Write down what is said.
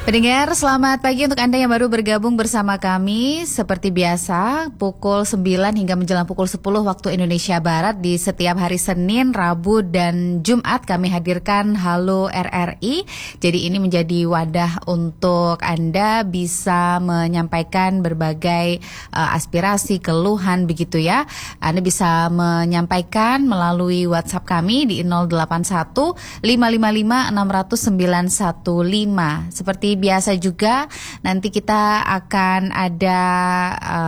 Pendengar, selamat pagi untuk Anda yang baru bergabung bersama kami. Seperti biasa, pukul 9 hingga menjelang pukul 10 waktu Indonesia Barat di setiap hari Senin, Rabu, dan Jumat kami hadirkan Halo RRI. Jadi ini menjadi wadah untuk Anda bisa menyampaikan berbagai aspirasi, keluhan begitu ya. Anda bisa menyampaikan melalui WhatsApp kami di 081 555 600 915. Seperti biasa juga nanti kita akan ada